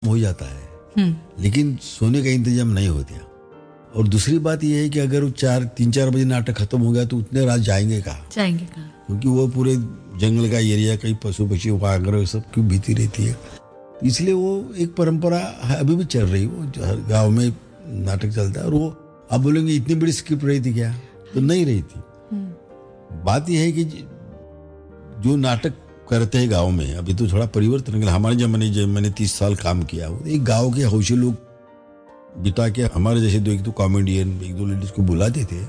हो जाता है, लेकिन सोने का इंतजाम नहीं होता। और दूसरी बात यह है कि अगर वो 3-4 बजे नाटक खत्म हो गया तो उतने रात जाएंगे कहाँ, क्योंकि वो पूरे जंगल का एरिया, कई पशु पक्षी वगैरह सब की भीती रहती है। इसलिए वो एक परंपरा अभी भी चल रही है, वो हर गाँव में नाटक चलता है। और वो आप बोलेंगे इतनी बड़ी स्क्रिप्ट रही थी क्या, तो नहीं रही थी। बात यह है कि जो नाटक करते हैं गांव में, अभी तो थोड़ा परिवर्तन हो गया। हमारे जमाने जब मैंने 30 साल काम किया, एक गांव के हौशी लोग बिता के हमारे जैसे एक दो कॉमेडियन, 1-2 लेडीज को बुलाते थे।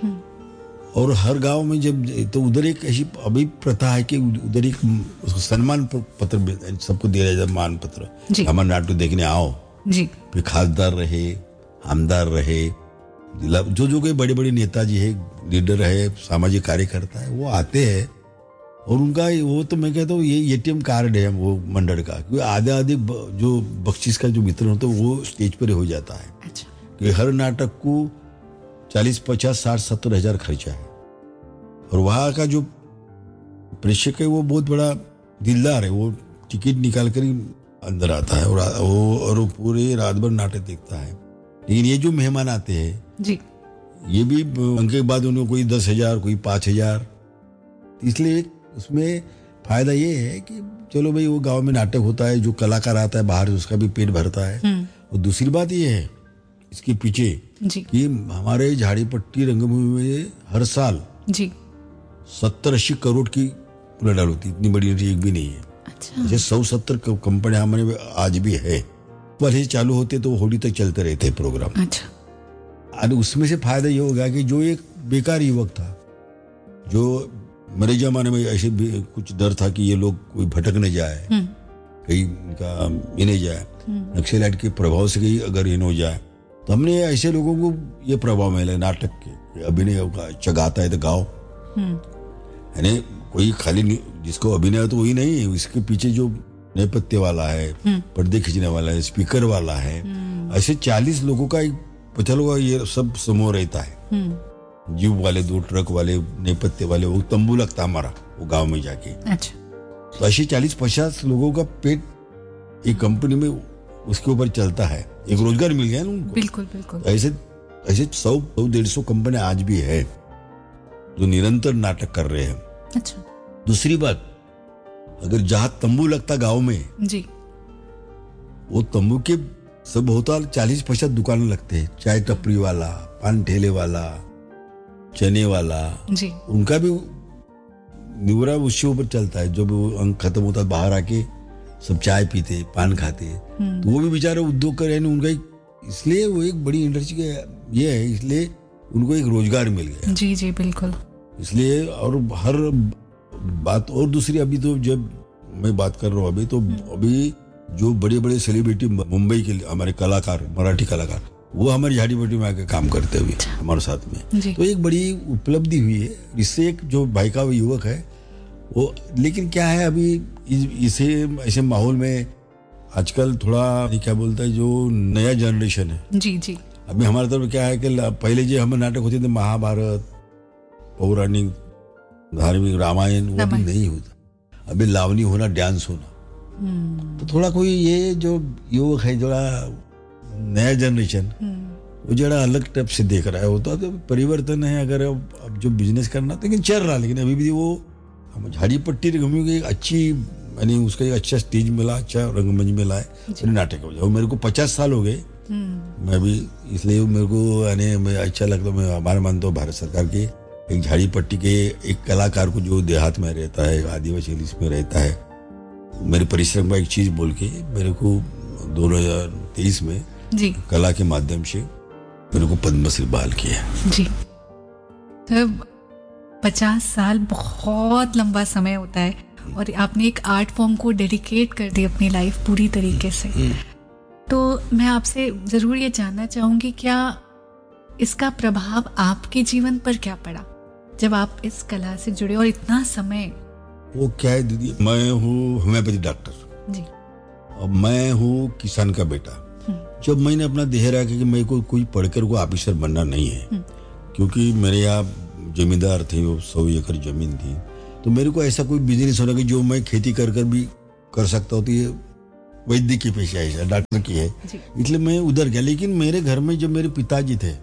और हर गांव में जब तो उधर एक ऐसी अभी प्रथा है कि उधर एक सम्मान पत्र सबको दिया जाता है, मान पत्र, हमारे नाटक देखने आओ जी। फिर खासदार रहे, आमदार रहे, जो कोई बड़े बड़े नेताजी है, लीडर है, सामाजिक कार्यकर्ता है, वो आते हैं। और उनका वो तो मैं कहता हूँ ये ATM कार्ड है वो मंडल का, क्योंकि आधे जो बख्शीश का जो वितरण होता है वो स्टेज पर हो जाता है। अच्छा। कि हर नाटक को 40, 50, 60, 70 हजार खर्चा है। और वहाँ का जो प्रेक्षक है वो बहुत बड़ा दिलदार है, वो टिकट निकाल कर ही अंदर आता है और पूरे रात भर नाटक देखता है। लेकिन ये जो मेहमान आते हैं जी, ये भी उनके बाद उन्हें कोई 10,000, कोई 5,000। इसलिए उसमें फायदा ये है कि चलो भाई वो गांव में नाटक होता है, जो कलाकार आता है बाहर उसका भी पेट भरता है। और दूसरी बात ये है इसके पीछे कि हमारे झाड़ीपट्टी रंगभूमि में हर साल जी 70-80 करोड़ की उलाढाल होती, इतनी बड़ी एक भी नहीं है। अच्छा। जैसे 170 कंपनियां हमारे आज भी है, पहले चालू होते तो होली तक चलते रहते प्रोग्राम। अच्छा। और उसमें से फायदा ये होगा कि जो एक बेकार युवक था, जो मेरे जमाने में ऐसे भी कुछ डर था कि ये लोग कोई भटक न जाए, कहीं इनका ये नहीं जाए, नक्सलाइट के प्रभाव से कहीं अगर इन हो जाए, तो हमने ऐसे लोगों को ये प्रभाव मिला नाटक के, अभिनय अच्छा गाता है तो गाओ, यानी कोई खाली जिसको अभिनय है तो वही नहीं है, इसके पीछे जो नेपथ्य वाला है, पर्दे खींचने वाला है, स्पीकर वाला है, ऐसे 40 लोगों का एक 50 ये सब समूह रहता है। जीप वाले, 2 ट्रक वाले, नेपथ्य वाले, वो तंबू लगता हमारा वो गांव में जाके। अच्छा। तो ऐसे 40-50 लोगों का पेट एक कंपनी में उसके ऊपर चलता है, एक रोजगार मिल गया ना उनको। बिल्कुल बिल्कुल। ऐसे 100-150 कंपनी आज भी है जो निरंतर नाटक कर रहे हैं। अच्छा। दूसरी बात, अगर जहां तंबू लगता गांव में जी, वो तंबू के सब होता 40-50 दुकानें लगते हैं, चाय टपरी वाला, पान ठेले वाला, चने वाला जी, उनका भी निवरा उसके ऊपर चलता है। जब अंक खत्म होता है बाहर आके सब चाय पीते, पान खाते, तो वो भी बेचारे उद्योग कर रहे हैं उनका, इसलिए वो एक बड़ी इंडस्ट्री ये है, इसलिए उनको एक रोजगार मिल गया। जी जी बिल्कुल। इसलिए और हर बात, और दूसरी अभी तो जब मैं बात कर रहा हूँ अभी जो बड़े बड़े सेलिब्रिटी मुंबई के हमारे कलाकार, मराठी कलाकार, वो हमारी झाड़ीपट्टी में आकर काम करते हुए हमारे साथ में, तो एक बड़ी उपलब्धि हुई है। इससे एक जो भाई का युवक है वो, लेकिन क्या है अभी इसे ऐसे माहौल में आजकल थोड़ा क्या बोलता है, जो नया जनरेशन है जी जी, अभी हमारे तरफ क्या है कि पहले जो हम नाटक होते थे महाभारत, पौराणिक, धार्मिक, रामायण, वो भी नहीं होता। अभी लावनी होना, डांस होना, तो थोड़ा कोई ये जो युवक है थोड़ा नया जनरेशन, वो जरा अलग टाइप से देख रहा है। होता तो परिवर्तन है, अगर अब जो बिजनेस करना तो लेकिन चल रहा, लेकिन अभी भी वो हम झाड़ीपट्टी रंगभूमि की अच्छी, यानी उसका एक अच्छा स्टेज मिला, अच्छा रंगमंच मिला है नाटक हो जाए। मेरे को 50 साल हो गए मैं भी, इसलिए मेरे को यानी अच्छा लगता, मैं आभार मानता हूँ भारत सरकार के, एक झाड़ीपट्टी के एक कलाकार को जो देहात में रहता है, आदिवासी में रहता है, मेरे परिश्रम का एक चीज बोल के मेरे को 2023 में जी कला के माध्यम से मेरे को पद्मश्री बहाल किया जी। तो 50 साल बहुत लंबा समय होता है, और आपने एक आर्ट फॉर्म को डेडिकेट कर दी अपनी लाइफ पूरी तरीके से। तो मैं आपसे जरूर ये जानना चाहूंगी, क्या इसका प्रभाव आपके जीवन पर क्या पड़ा जब आप इस कला से जुड़े और इतना समय? वो क्या है दीदी, मैं हूँ होम्योपैथी डॉक्टर जी, और मैं हूँ किसान का बेटा। जब मैंने अपना देह रखा कि मेरे को कोई पढ़कर को ऑफिसर बनना नहीं है, क्योंकि मेरे यहाँ जमींदार थे, वो 100 एकड़ जमीन थी, तो मेरे को ऐसा कोई बिजनेस होना कि जो मैं खेती कर भी कर सकता हूँ, तो ये वैद्य की पेशा है, डॉक्टर की है, इसलिए मैं उधर गया। लेकिन मेरे घर में जब मेरे पिताजी थे,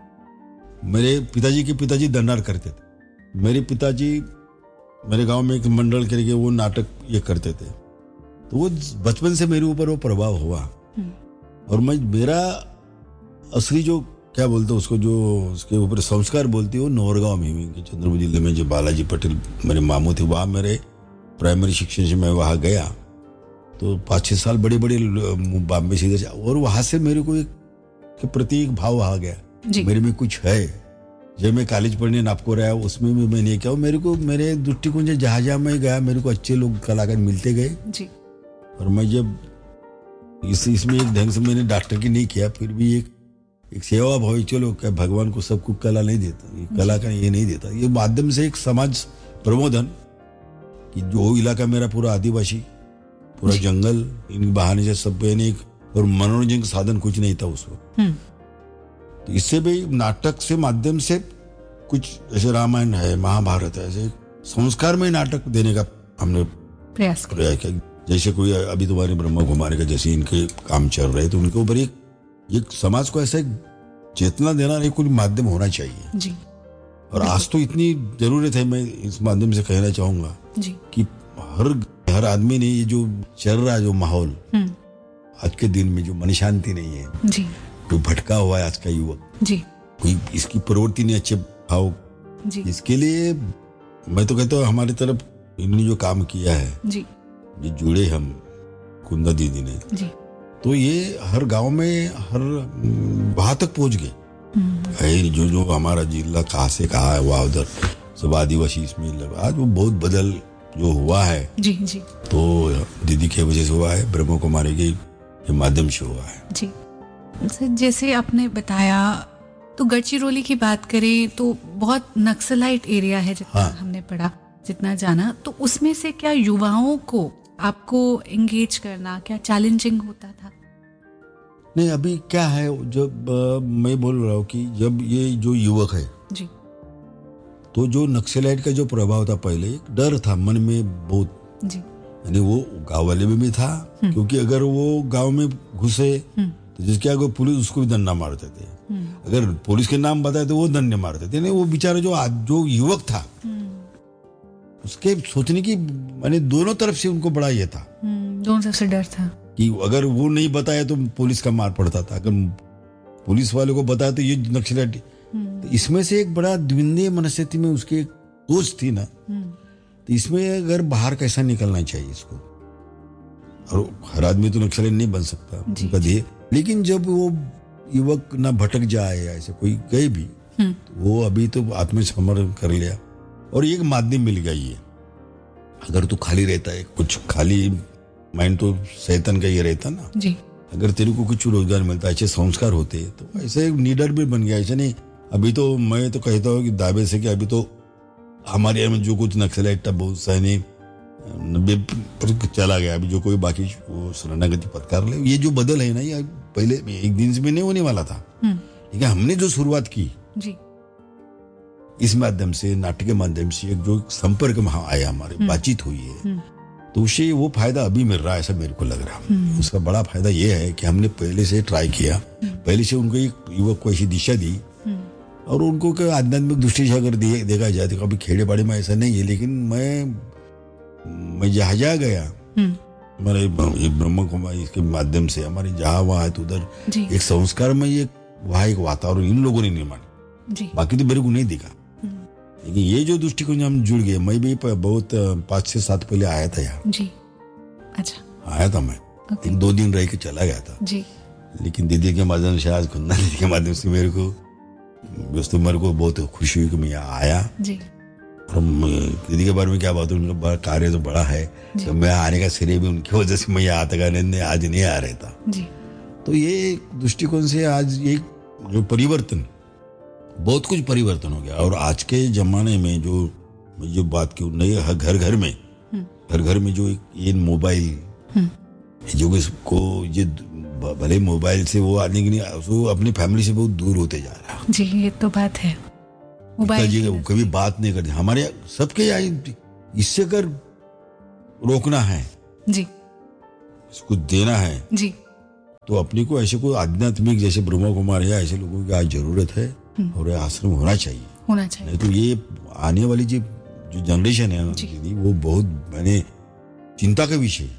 मेरे पिताजी के पिताजी दंडार करते थे। मेरे पिताजी मेरे गांव में एक मंडल करके वो नाटक ये करते थे, तो वो बचपन से मेरे ऊपर वो प्रभाव हुआ। और मैं मेरा असली जो क्या बोलते हैं उसको, जो उसके ऊपर संस्कार बोलती है, वो नौरगांव में हुई, चंद्रपुर जिले में जो बालाजी पटेल मेरे मामू थे, वहाँ मेरे प्राइमरी शिक्षण से मैं वहाँ गया। तो 5-6 साल बड़े बड़े बॉम्बे से, और वहाँ से मेरे को एक के प्रति एक भाव आ गया, मेरे में कुछ है। जब मैं कॉलेज पढ़ने नापको रहा उसमें भी मैंने क्या, मेरे को मेरे दृष्टिकोण से जहाँ जहाँ मैं गया मेरे को अच्छे लोग कलाकार मिलते गए जी। और मैं जब इसमें एक ढंग से मैंने डॉक्टर की नहीं किया, फिर भी एक सेवा भाव, चलो क्या भगवान को सबको कला नहीं देता, कला का ये नहीं देता, ये माध्यम से एक समाज प्रबोधन कि जो इलाका मेरा पूरा आदिवासी, पूरा जंगल, इन बहाने से सब एक, और मनोरंजन का साधन कुछ नहीं था उस वक्त। तो इससे भी नाटक से माध्यम से कुछ जैसे रामायण है, महाभारत है, ऐसे संस्कार में नाटक देने का हमने प्रयास किया। जैसे कोई अभी तुम्हारे ब्रह्मा कुमारी का जैसे इनके काम चल रहे, तो उनके ऊपर एक समाज को ऐसा चेतना देना एक कोई माध्यम होना चाहिए जी। और आज तो इतनी जरूरत है, मैं इस माध्यम से कहना चाहूंगा जी, कि हर आदमी ने ये जो चल रहा है जो माहौल आज के दिन में, जो मन शांति नहीं है जी, कोई भटका हुआ है आज का युवक जी, कोई इसकी प्रवृत्ति नहीं अच्छे भाव जी, इसके लिए मैं तो कहता हूँ हमारी तरफ इन्होंने जो काम किया है जी, ये जुड़े हम कुंदा दीदी ने जी, तो ये हर गांव में हर वहां तक पहुंच गए। जो हमारा जिला कहाँ से कहाँ है, वहाँ उधर सब आदिवासी इसमें आज वो बहुत बदल जो हुआ है जी जी, तो दीदी की वजह से हुआ है, ब्रह्मा कुमारी के माध्यम से हुआ है जी। जैसे आपने बताया, तो गढ़चिरौली की बात करें तो बहुत नक्सलाइट एरिया है, जितना हमने पढ़ा, जितना जाना, तो उसमें से क्या युवाओं को आपको एंगेज करना क्या चैलेंजिंग होता था? नहीं, अभी क्या है, जब मैं बोल रहा हूँ कि जब ये जो युवक है जी, तो जो नक्सलाइट का जो प्रभाव था, पहले एक डर था मन में बहुत जी, यानी वो गाँव वाले में भी था, क्योंकि अगर वो गाँव में घुसे तो जिसके आगे पुलिस उसको भी दंडा मारते थे, अगर पुलिस के नाम बताए तो वो दंडे मारते थे। नहीं, वो बेचारा जो युवक था उसके सोचने की मैंने दोनों तरफ से उनको बड़ा ये था, दोनों तरफ से डर था कि अगर वो नहीं बताया तो पुलिस का मार पड़ता था, अगर पुलिस वाले को बताया तो ये नक्सलाइट। तो इसमें से एक बड़ा द्विंदीय मनस्थिति में उसकी एक सोच थी ना, तो इसमें अगर बाहर कैसा निकलना चाहिए इसको, और हर आदमी तो नक्सलाइट नहीं बन सकता उनका ध्येय, लेकिन जब वो युवक ना भटक जाए, ऐसे कोई गए भी, तो वो अभी तो आत्मसमर्पण कर लिया और एक माध्यम मिल गया। ये अगर तू खाली रहता है, कुछ खाली माइंड तो शैतान का ये रहता ना जी, अगर तेरे को कुछ रोजगार मिलता, अच्छे संस्कार होते, तो ऐसे नीडर भी बन गया। ऐसे नहीं, अभी तो मैं तो कहता हूँ कि दावे से कि अभी तो हमारे यहाँ में जो कुछ नक्सलाइट था बहुत सैनिक 90 चला गया, अभी जो कोई बाकी वो शरणागति पत्कार ले, ये जो बदल है ना, ये पहले एक दिन से भी नहीं होने वाला था, लेकिन हमने जो शुरुआत की जी, इस माध्यम से, नाटक के माध्यम से एक जो संपर्क में आया, हमारी बातचीत हुई है, तो उससे वो फायदा अभी मिल रहा है, ऐसा मेरे को लग रहा है। उसका बड़ा फायदा ये है कि हमने पहले से ट्राई किया, पहले से उनको एक युवक को ऐसी दिशा दी, और उनको आध्यात्मिक दृष्टि से अगर देखा जाए तो कभी खेड़े बाड़ी में ऐसा नहीं है, लेकिन मैं जहाँ जा गया, हमारे ब्रह्मा कुमारी के माध्यम से हमारे जहाँ वहाँ है, तो उधर एक संस्कार में ये वहाँ एक वातावरण इन लोगों ने निर्माण, बाकी तो मेरे को नहीं दिखा, लेकिन ये जो दृष्टिकोण हम जुड़ गए। मैं भी बहुत 5-6 साल पहले आया था यहाँ जी, अच्छा आया था मैं, 2 दिन रह के चला गया था जी, लेकिन दीदी के माध्यम से, आज कुंदा दीदी के माध्यम से मेरे को बहुत खुशी हुई कि मैं यहाँ आया जी। और दीदी के बारे में क्या बात है, उनका कार्य तो बड़ा है, तो मैं आने का श्रेय भी उनकी वजह से मैं यहाँ आता आज नहीं आ रहा था जी। तो ये दृष्टिकोण से आज ये जो परिवर्तन, बहुत कुछ परिवर्तन हो गया। और आज के जमाने में जो बात की नई घर घर में जो ये मोबाइल, जो इसको ये भले मोबाइल से वो आने की नहीं, वो अपनी फैमिली से बहुत दूर होते जा रहा है जी, ये तो बात है। मोबाइल कभी बात नहीं करते हमारे सबके, इससे अगर रोकना है जी, इसको देना है जी, तो अपने को ऐसे कोई आध्यात्मिक जैसे ब्रह्मा कुमार या ऐसे लोगों की आज जरूरत है और आश्रम होना चाहिए। नहीं तो ये आने वाली जो जनरेशन है दीदी, वो बहुत मैंने चिंता का विषय,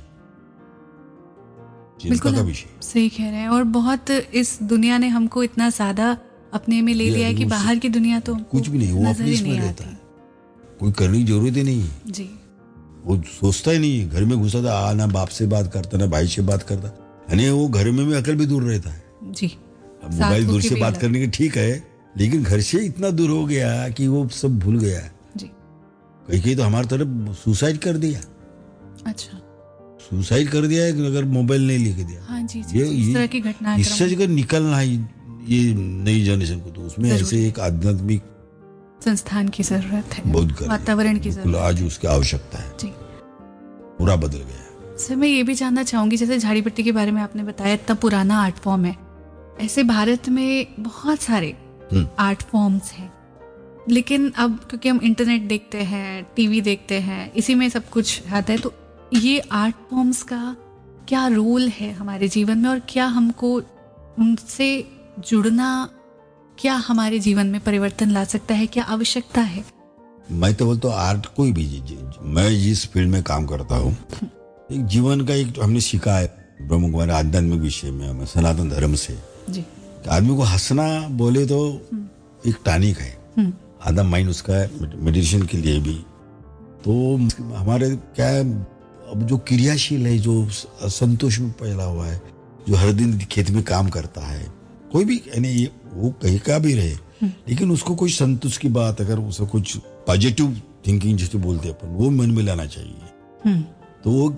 चिंता का विषय। सही कह रहे हैं। और बहुत इस दुनिया ने हमको इतना ज्यादा अपने में ले लिया है कि बाहर की दुनिया तो कुछ भी नहीं, वो अपने इसमें रहता है, कोई करने की जरूरत ही नहीं है जी। वो सोचता ही नहीं है, घर में घुसा था ना बाप से बात करता ना भाई से बात करता, यानी वो घर में भी अकल भी दूर रहता है जी। मोबाइल दूर से बात करने की ठीक है, लेकिन घर से इतना दूर हो गया कि वो सब भूल गया जी। कहीं तो हमारी तरफ सुसाइड कर दिया। अच्छा, सुसाइड कर दिया है अगर मोबाइल नहीं लेके दिया। हाँ जी, जी, इस तरह की घटना इससे अगर निकलना है ये नई जनरेशन को, तो उसमें ऐसे एक आध्यात्मिक संस्थान की जरूरत है, बहुत वातावरण की जरूरत, आज उसकी आवश्यकता है जी। पूरा बदल गया। सर मैं ये भी जानना चाहूंगी, जैसे झाड़ी पट्टी के बारे में आपने बताया इतना पुराना आर्ट फॉर्म है, ऐसे भारत में बहुत सारे आर्ट फॉर्म्स हैं, लेकिन अब क्योंकि हम इंटरनेट देखते हैं, टीवी देखते हैं, इसी में सब कुछ आता है, तो ये आर्ट फॉर्म्स का क्या रोल है हमारे जीवन में और क्या हमको उनसे जुड़ना क्या हमारे जीवन में परिवर्तन ला सकता है, क्या आवश्यकता है? मैं तो बोलता हूँ आर्ट कोई भी, मैं जिस फील्ड में काम करता हूँ, एक जीवन का एक हमने सीखा है ब्रह्म कुमारी आध्यात्मिक विषय में, हमें सनातन धर्म से जी। आदमी को हंसना बोले तो एक टॉनिक है, आधा माइंड उसका है मेडिटेशन के लिए भी। तो हमारे क्या है, अब जो क्रियाशील है, जो संतोष में फैला हुआ है, जो हर दिन खेत में काम करता है, कोई भी यानी वो कहीं का भी रहे, लेकिन उसको कोई संतोष की बात, अगर उसे कुछ पॉजिटिव थिंकिंग जिसे बोलते अपन, वो मन में लाना चाहिए। तो वो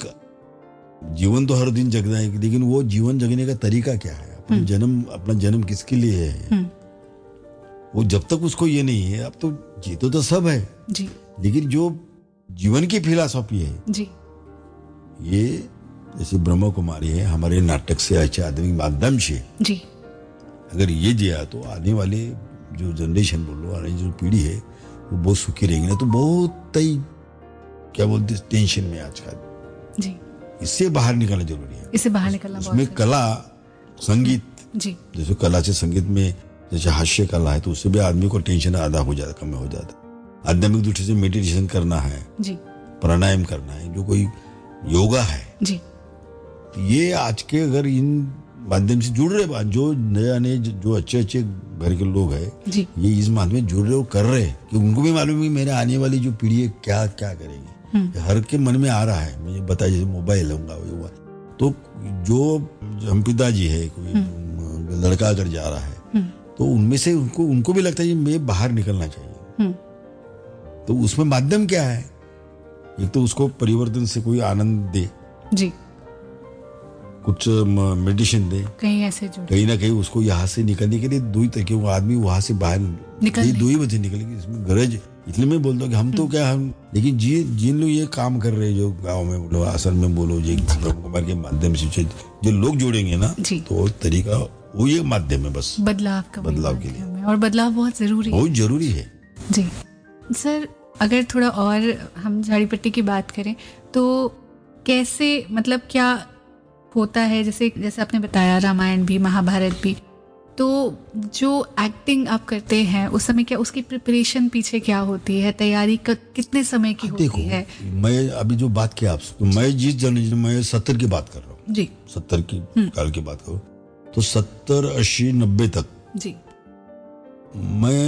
जीवन तो हर दिन जगना है, लेकिन वो जीवन जगने का तरीका क्या है, अपना जन्म किसके लिए है, वो जब तक उसको ये नहीं है, अब तो जीतो तो सब है जी, लेकिन जो जीवन की फिलॉसफी है जी, ये जैसे ब्रह्म कुमारी है, हमारे नाटक से अच्छे आदमी माध्यम से जी, अगर ये दिया तो आने वाले जो जनरेशन बोलो, आने जो पीढ़ी है वो बहुत सुखी रहेगी। ना तो बहुत ही क्या बोलते टेंशन में आजकल जी, इससे बाहर निकलना जरूरी है, इससे बाहर निकलना। उसमें कला संगीत जी, जैसे कला से संगीत में जैसे हास्य कला है, तो उससे भी आदमी को टेंशन आधा हो जाता, कम हो जाता। आध्यात्मिक दृष्टि से मेडिटेशन करना है जी, प्राणायाम करना है, जो कोई योगा है जी, तो ये आज के अगर इन माध्यम से जुड़ रहे, जो नए जो अच्छे घर के लोग हैं, ये इस माध्यम में जुड़ रहे और कर रहे, कि उनको भी मालूम है कि मेरे आने वाली जो पीढ़ी है क्या क्या करेगी, हर के मन में आ रहा है। मुझे बताया जैसे मोबाइल होगा, तो जो हम पिताजी है, कोई लड़का अगर जा रहा है, तो उनमें से उनको भी लगता है कि मैं बाहर निकलना चाहिए। तो उसमें माध्यम क्या है, एक तो उसको परिवर्तन से कोई आनंद दे जी, कुछ मेडिटेशन दे, कहीं ना कहीं उसको यहाँ से निकलने के लिए दो ही तरीके, वो आदमी वहां से बाहर निकल, दो ही वजह निकलेगी, इसमें गरज। इसलिए मैं बोलता हूँ कि हम तो क्या हम, लेकिन जिन लोग ये काम कर रहे हैं, जो गाँव में बोलो, आसन में बोलो, जो ब्रह्म कुमार के माध्यम से जो लोग जोड़ेंगे ना, तो तरीका वो ये माध्यम है बस बदलाव के लिए, और बदलाव बहुत जरूरी है जी। सर अगर थोड़ा और हम झाड़ी पट्टी की बात करें तो कैसे, मतलब क्या होता है, जैसे आपने बताया रामायण भी, महाभारत भी, तो जो एक्टिंग आप करते हैं उस समय क्या उसकी प्रिपरेशन पीछे क्या होती है, तैयारी कितने समय की होती है? मैं अभी जो बात किया आपसे, मैं जिस जनरेशन में 70 की बात कर रहा हूँ जी, 70 की काल की बात करूँ तो 70, 80, 90 तक जी, मैं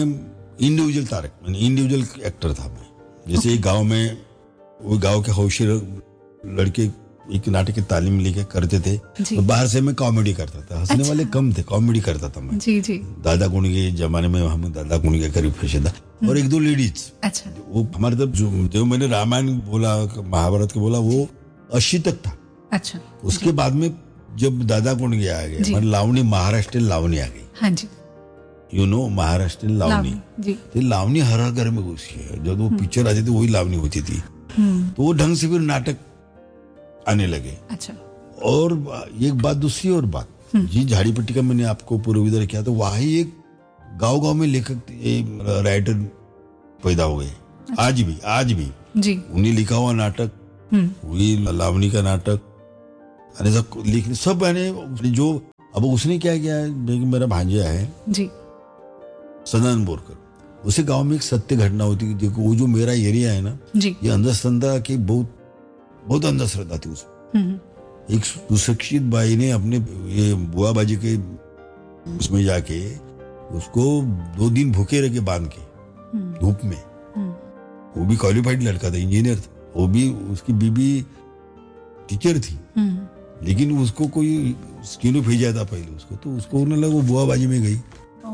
इंडिविजुअल एक्टर था। मैं जैसे एक गांव में, वो गांव के होशियार लड़के एक नाटक की तालीम लेके करते थे, तो बाहर से मैं कॉमेडी करता था, हंसने वाले कम थे, कॉमेडी करता था मैं जी जी। दादा कुंड के जमाने में हम दादा कुंड के करीब फैशन था, और एक दो लेडीज, अच्छा, वो हमारे तरफ जो मैंने रामायण बोला, महाभारत के बोला, वो 80 तक था। अच्छा, उसके बाद में जब दादा कुंड गया आ गया, लावनी, महाराष्ट्र लावनी आ गई। हाँ जी, यू नो महाराष्ट्र लावनी जी, लावनी हर घर में घुसी है। जब वो पिक्चर आती थी वही लावनी होती थी, तो वो ढंग से फिर नाटक आने लगे। अच्छा, और एक बात, दूसरी और बात, जी झाड़ी पट्टी का मैंने आपको पूर्व विदर किया, तो वहाँ ही एक गांव में लेखक राइटर पैदा हो गए। अच्छा, आज भी जी, उन्हें लिखा हुआ नाटक, वही लावनी का नाटक लिखने सब मैंने जो अब उसने क्या किया है, मेरा भांजा है जी सदानंद बोरकर, उसी गांव में एक सत्य घटना होती है। देखो वो जो मेरा एरिया है ना जी, ये अंधश्रद्धा की बहुत अंधश्रद्धा थी उसमें। एक सुशिक्षित बाई ने अपने ये बुआ बाजी के उसमें जाके उसको 2 दिन भूखे रह के बांध के धूप में, वो भी क्वालिफाइड लड़का था, इंजीनियर था, वो भी उसकी बीबी टीचर थी, लेकिन उसको कोई स्किनो भेजा था पहले उसको, तो उसको उन्हें लगा वो बुआ बाजी में गई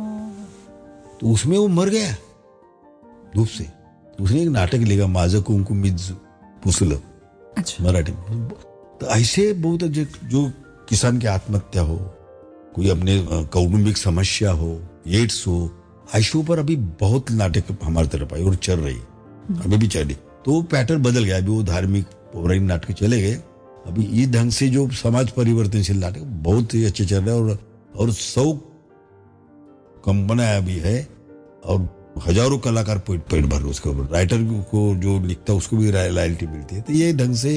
तो उसमें वो मर गया धूप से। उसने एक नाटक लिखा माझं कुंकुमिज पुसलं, अच्छा, मराठी में। तो ऐसे बहुत जो किसान की आत्महत्या हो, कोई अपने कौटुंबिक समस्या हो, एड्स हो, ऐसे ऊपर अभी बहुत नाटक हमारी तरफ आई और चल रही है, अभी भी चली। तो पैटर्न बदल गया, अभी वो धार्मिक पौराणिक नाटक चले गए, अभी इस ढंग से जो समाज परिवर्तनशील नाटक बहुत ही अच्छे चल रहे हैं और 100 कंपनियां भी है और हजारों कलाकार पेट भर रहे उसके ऊपर, राइटर को जो लिखता है उसको भी रॉयल्टी मिलती है। तो ये ढंग से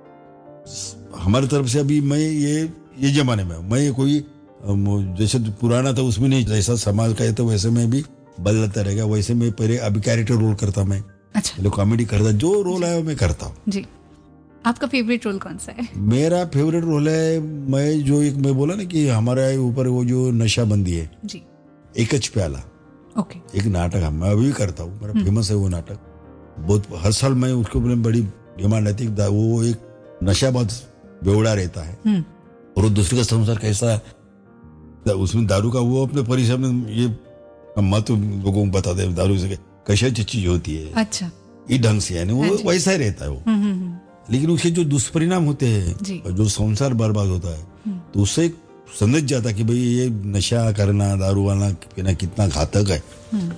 हमारी तरफ से अभी मैं ये जमाने में मैं कोई जैसे पुराना था उसमें नहीं, जैसा समाज का है तो वैसे मैं भी बदलता रहेगा। वैसे मैं पहले अभी कैरेक्टर रोल करता, मैं अच्छा कॉमेडी करता, जो रोल आया मैं करता हूँ जी। आपका फेवरेट रोल कौन सा है? मेरा फेवरेट रोल है, मैं बोला ना कि हमारे ऊपर वो जो नशाबंदी है जी, एकच प्याला, ओके, एक नाटक है, मैं अभी भी करता हूँ, मेरा फेमस है वो नाटक बहुत, हर साल मैं उसके ऊपर बड़ी डिमांड रहती है। वो एक नशाबाज बेवड़ा रहता है और वो दूसरे का संसार कैसा, उसमें दारू का वो अपने परिसर में ये मत लोगों को बताते हैं दारू से कैसे चीज होती है, अच्छा इस ढंग से, यानी वो वैसा ही रहता है वो, लेकिन उसके जो दुष्परिणाम होते हैं, जो संसार बर्बाद होता है, तो उससे समझ जाता कि भाई ये नशा करना, दारू वाला पीना कितना घातक है,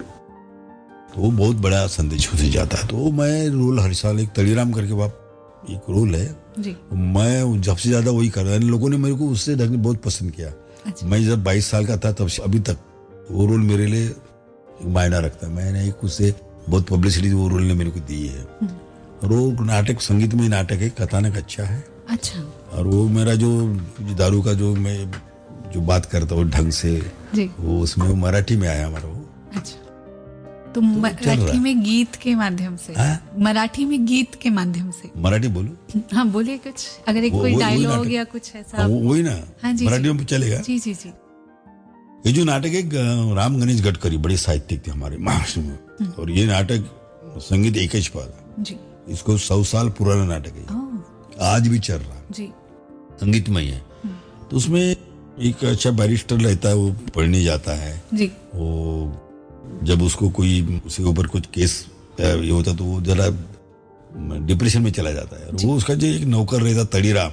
तो वो बहुत बड़ा संदेश होते जाता है। तो मैं रोल हर साल एक तड़ीराम करके बाप एक रोल है जी। मैं सबसे ज्यादा वही कर रहा है, लोगों ने मेरे को उससे ढंग बहुत पसंद किया। अच्छा। मैं जब 22 साल का था तब से अभी तक वो रोल मेरे लिए मायना रखता है। मैंने एक उससे बहुत पब्लिसिटी वो रोल ने मेरे को दी है। और वो नाटक संगीत में नाटक है, कथानक अच्छा है। अच्छा। और वो मेरा जो दारू का जो मैं जो बात करता हूँ ढंग से वो उसमें वो मराठी में आया हमारा वो। अच्छा। तो मराठी में गीत के माध्यम से, मराठी में गीत के माध्यम से मराठी बोलो। हाँ बोलिए कुछ, अगर एक कोई डायलॉग या कुछ ऐसा। वही ना, हाँ जी, मराठी में चलेगा। जी जी जी। ये जो नाटक है राम गणेश गडकरी बड़े साहित्यिक थे हमारे महाराष्ट्र में, और ये नाटक संगीत एकच पाला जी, इसको 100 साल पुराना नाटक है, आज भी चल रहा जी, संगीतमय है। तो उसमें एक अच्छा बैरिस्टर रहता है, वो पढ़ने जाता है जी। वो जब उसको कोई उसके ऊपर कुछ केस ये होता तो वो जरा डिप्रेशन में चला जाता है। वो उसका जो एक नौकर रहता तड़ीराम,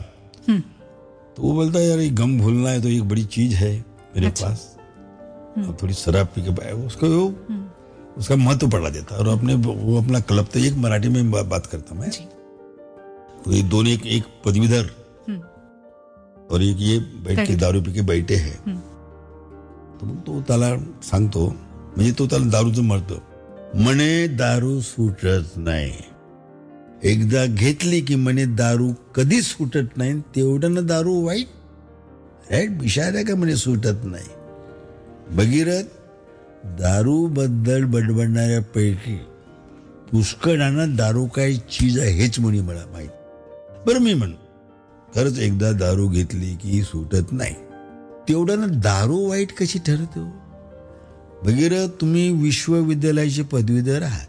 तो वो बोलता है यार ये गम भूलना है तो एक बड़ी चीज है मेरे पास, और थोड़ी शराब पी के उसको उसका महत्व पढ़ा देता है। और अपने वो अपना क्लब, तो एक मराठी में बात करता मैं, तो ये दोनों एक पदवीधर और एक ये बैठ के दारू पी के बैठे हैं। तो त्याला सांगतो, म्हणजे तो त्याला दारूचं मरतो, म्हणे दारू सुटत नाही, एकदा घेतली की म्हणे दारू कधीच सुटत नाही, तेवढं ना दारू वाईट राईट बिशाऱ्या का म्हणे सुटत नाही. भगीरथ, दारू बद्दल बडबडणाऱ्या पैकी पुष्कळांना दारू काय चीज आहे हेच म्हणे मला माहित. बरं मी म्हण, खरंच एकदा दारू घेतली की सुटत नाही, तेवढं ना दारू वाईट कशी ठरतो. भगीरथ, तुम्ही विश्वविद्यालयाचे पदवीधर आहात,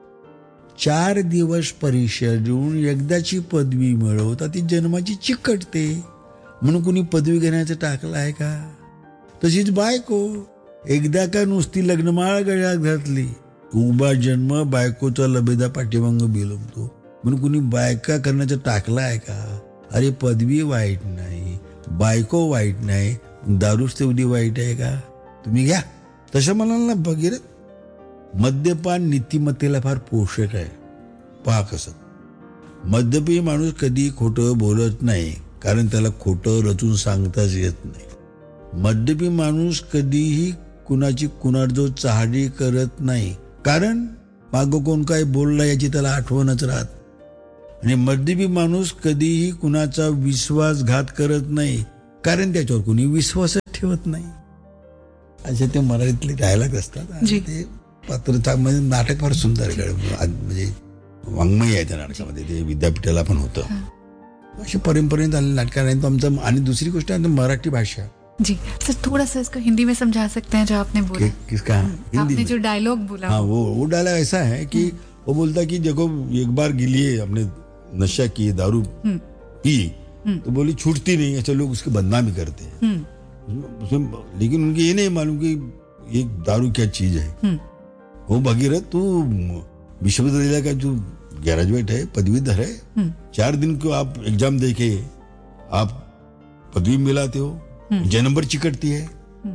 4 दिवस परीक्षा देऊन एकदाची पदवी मिळवता ती जन्माची चिकटते, म्हणून कुणी पदवी घेण्याचं टाकलं आहे का. तशीच बायको, एकदा का नुसती लग्नमाळ गळ्यात घातली, उभा जन्म बायकोचा लबेदा पाठीमांग बिलमतो, म्हणून कुणी बायका करण्याचं टाकलं आहे का. अरे पदवी वाईट नाही, बायको वाईट नाही, दारूच तेवढी वाईट आहे का. तुम्ही घ्या. तसं म्हणाल ना भगीरथ, मद्यपान नीतिमत्तेला फार पोषक आहे. पहा कसं मद्यपी माणूस कधी खोटं बोलत नाही, कारण त्याला खोटं रचून सांगताच येत नाही. मद्यपी माणूस कधीही कुणाची कुणाजवळ चहाडी करत नाही, कारण मागं कोण काय बोलला याची त्याला आठवणच राहत. आणि मध्यबी माणूस कधीही कुणाचा विश्वासघात करत नाही, कारण त्याच्यावर कुणी विश्वासच ठेवत नाही. असे ते मराठीतले डायलॉग असतात आणि ते पात्र म्हणजे नाटक फार सुंदर आहे, म्हणजे वाङ्मय आहे त्या नाटकामध्ये, ते विद्यापीठाला पण होतं. असे परंपरेने आलेले नाटक आहे आमचं. आणि दुसरी गोष्ट आहे मराठी भाषा. जी सर, थोड़ा सा इसको हिंदी में समझा सकते हैं जो आपने बोला? किसका? आपने जो डायलॉग बोला. हाँ, वो डायलॉग ऐसा है कि वो बोलता कि देखो एक बार गिलिए, हमने नशा किए, दारू पी, तो बोली छूटती नहीं. ऐसे लोग उसकी बदनामी करते हैं. लेकिन उनके ये नहीं मालूम कि ये दारू क्या चीज है. वो भगीरथ, तू विश्वविद्यालय का जो ग्रेजुएट है, पदवीधर है, 4 दिन को आप एग्जाम देके आप पदवी मिलाते हो, जे नंबर चिकटती है,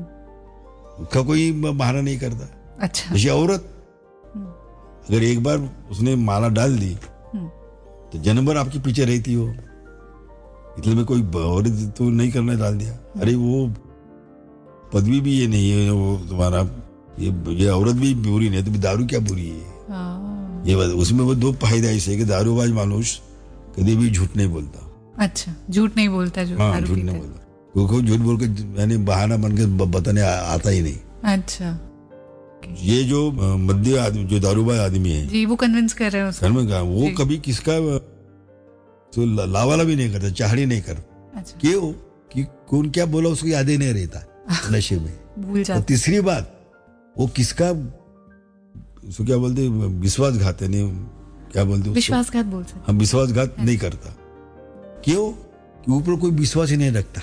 उसका कोई बहाना नहीं करता. अच्छा. जैसे औरत अगर एक बार उसने माला डाल दी तो जनवर आपके पीछे रहती हो, इसलिए में कोई औरत तो नहीं करना डाल दिया. अरे वो पदवी भी ये नहीं है, वो तुम्हारा ये औरत भी बुरी नहीं है, तो दारू क्या बुरी है. ये उसमें वो 2 फायदे ऐसे है कि दारूबाज मानुष कभी भी झूठ नहीं बोलता. अच्छा, झूठ नहीं बोलता जो हाँ, झूठ नहीं बोलता. वो झूठ बोल के यानी बहाना बन के बताने आता ही नहीं. अच्छा. ये जो मध्य आदमी, जो दारूबाज आदमी है जी, वो कन्विंस कर रहे हैं उसको. वो कभी किसका तो लावाला भी नहीं करता, चाहड़ी नहीं करता. अच्छा. क्यों? कि कौन क्या बोला उसको याद ही नहीं रहता, नशे में भूल जाता. तीसरी बात, वो किसका उसको क्या बोलते, विश्वासघात है, नहीं क्या बोलते, विश्वासघात बोल सकते. हम विश्वासघात नहीं करता. क्यों? कि ऊपर कोई विश्वास ही नहीं रखता.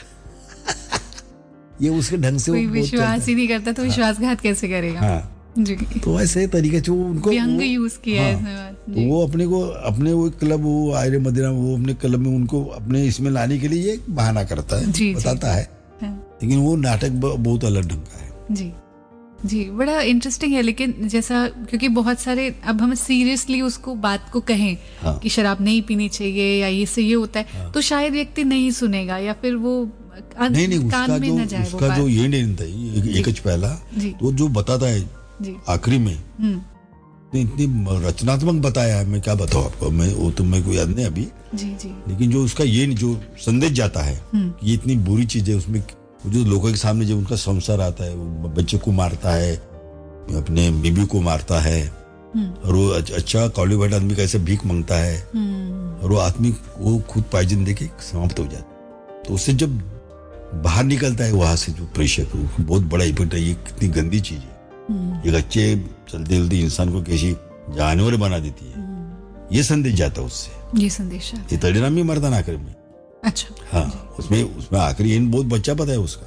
ये उसके ढंग से कोई विश्वास ही नहीं करता तो विश्वासघात कैसे करेगा. हाँ. जी. तो ऐसे तरीके से उनको व्यंग यूज किया है. तो वो अपने वो क्लब, वो आयरे मदिरा, वो अपने क्लब में उनको अपने इसमें लाने के लिए एक बहाना करता है, बताता है. लेकिन वो नाटक बहुत अलग ढंग का है. जी जी, बड़ा इंटरेस्टिंग है. लेकिन जैसा, क्योंकि बहुत सारे, अब हम सीरियसली उसको बात को कहें कि शराब नहीं पीनी चाहिए या ये से ये होता है, तो शायद व्यक्ति नहीं सुनेगा या फिर वो नहीं कान में न जाए. उसका जो ये नहीं था, एक पहला तो जो बताता है आखिरी में, तो इतनी रचनात्मक बताया है, मैं क्या बताऊं आपको, मैं वो तो मेरे को याद नहीं अभी. जी जी. लेकिन जो उसका ये जो संदेश जाता है कि ये इतनी बुरी चीज है, उसमें जो लोगों के सामने जब उनका संसार आता है, वो बच्चे को मारता है, अपने बीबी को मारता है, और वो अच्छा क्वालिफाइड आदमी कैसे भीख मांगता है, और वो आदमी वो खुद पायजन देके समाप्त हो जाता है. तो उससे जब बाहर निकलता है वहां से, जो प्रेशर, बहुत बड़ा इफेक्ट है. ये कितनी गंदी चीज है. एक अच्छे चलते चलते इंसान को कैसी जानवर बना देती है. ये संदेश जाता है उससे, ये संदेश. ये तड़ीराम भी मरता ना आखिर में. अच्छा. हाँ, उसमें आखिरी एंड बहुत बच्चा पता है उसका.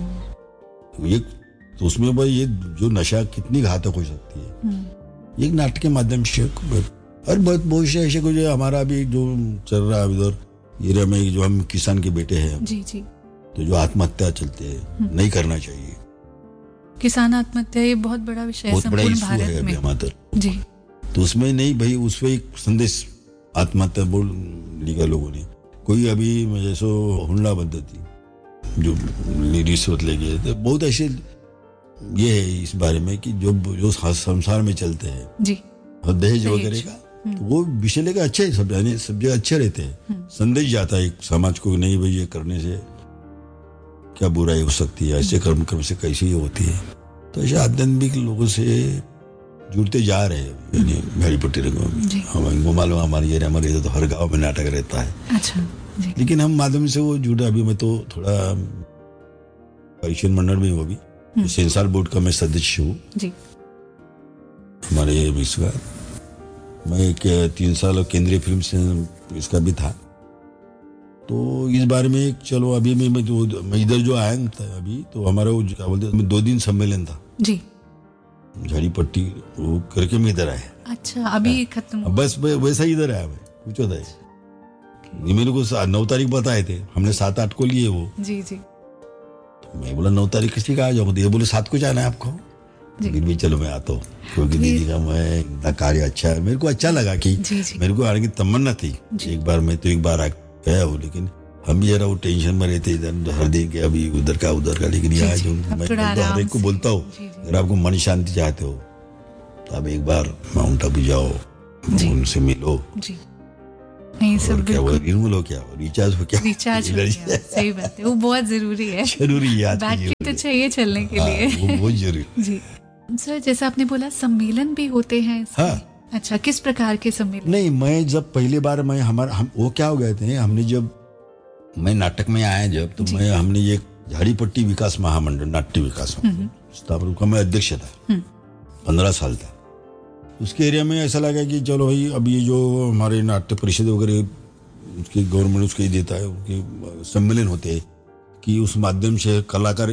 ये तो उसमें भाई ये जो नशा कितनी घातक हो सकती है, एक नाटक के माध्यम से. और बहुत से ऐसे कुछ हमारा अभी जो चल रहा है इधर एरिया में, जो हम किसान के बेटे हैं, जी जी, तो जो आत्महत्या चलते हैं, नहीं करना चाहिए. किसान आत्महत्या ये बहुत बड़ा विषय है, बहुत बड़ा इशू है अभी हमारे. जी. तो उसमें नहीं भाई, उसमें एक संदेश आत्महत्या बोल लिखा लोगों ने. कोई अभी जैसो हुंडा पद्धति जो रिश्वत ले गए थे, बहुत ऐसे ये है इस बारे में कि जो संसार में चलते हैं जी, दहेज वगैरह का, तो वो विषय लेकर अच्छे सब जगह अच्छे रहते हैं. संदेश जाता है समाज को, नहीं भाई ये करने से क्या बुराई हो सकती है, ऐसे कर्म से कैसी होती है. तो ऐसे आध्यात्मिक लोगों से जुड़ते जा रहे हैं मेरी पट्टी रंगों में. हमको मालूम हमारे एरिया तो हर गांव में नाटक रहता है. अच्छा जी. लेकिन हम माध्यम से वो जुड़ा. अभी मैं तो थोड़ा परिषद मंडल में हूँ, अभी सेंसर बोर्ड का मैं सदस्य हूँ जी. हमारे इसका मैं 3 साल केंद्रीय फिल्म से इसका भी था. तो इस बारे में चलो अभी मैं इधर जो आया था अभी, तो हमारा वो क्या बोलते हैं 2 दिन सम्मेलन था जी, झाड़ी पट्टी वो करके मैं इधर आया. अच्छा, अभी खत्म. बस वैसा इधर आया मैं. कुछ होता है ये मेरे को 9 तारीख बताए थे, हमने 7-8 को लिए वो. जी जी. तो मैं बोला 9 तारीख किसी का आ जाऊंगा, ये बोले 7 को जाना है आपको. फिर भी चलो मैं आता हूँ, क्योंकि दीदी का मैं इतना कार्य अच्छा है, मेरे को अच्छा लगा कि मेरे को आने की तमन्ना थी एक बार. मैं तो एक बार गया हूँ, लेकिन हम भी जरा वो टेंशन में रहते इधर हर दिन के, अभी उधर का उधर का. लेकिन यहाँ जो मैं तो हर एक को बोलता हूँ, अगर आपको मन शांति चाहते हो तो आप एक बार माउंट आबू जाओ, उनसे मिलो. नहीं सब क्या वो रिन्यूअल हो, क्या रिचार्ज हो, क्या रिचार्ज हो गया, सही बात है, वो बहुत जरूरी है, जरूरी है, बैटरी तो चाहिए चलने के लिए, वो बहुत जरूरी। जी सर, जैसा आपने बोला सम्मेलन भी होते हैं। हाँ। अच्छा, किस प्रकार के सम्मेलन? नहीं, मैं जब पहली बार हम वो क्या हो गए थे, हमने जब मैं नाटक में आया जब, तो हमने ये झाड़ीपट्टी विकास महामंडल, नाट्य विकास स्थापना का मैं अध्यक्ष था, 15 साल था। उसके एरिया में ऐसा लगा कि चलो भाई, अब ये जो हमारे नाट्य परिषद वगैरह उसकी गवर्नमेंट उसके देता है, उनके सम्मेलन होते हैं कि उस माध्यम से कलाकार